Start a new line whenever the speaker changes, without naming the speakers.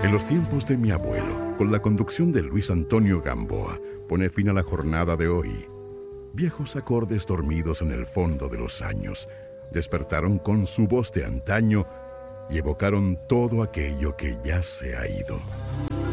En los tiempos de mi abuelo, con la conducción de Luis Antonio Gamboa, pone fin a la jornada de hoy. Viejos acordes dormidos en el fondo de los años despertaron con su voz de antaño y evocaron todo aquello que ya se ha ido.